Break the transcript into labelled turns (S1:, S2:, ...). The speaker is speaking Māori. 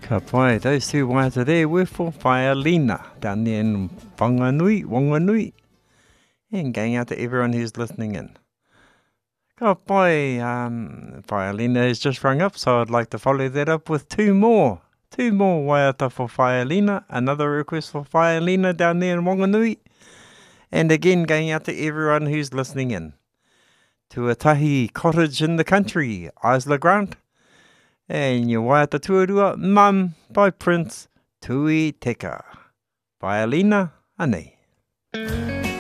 S1: Ka pai, those two waiata there were for Whaialina down there in Wanganui. And going out to everyone who's listening in. Ka pai, Whaialina has just rung up, so I'd like to follow that up with two more. Two more waiata for Whaialina, another request for Whaialina down there in Wanganui. And again, going out to everyone who's listening in. Tuatahi Cottage in the Country, Isla Grant. And your waiata tuarua, Mum, by Prince Tui Teka. Whaialina, anei.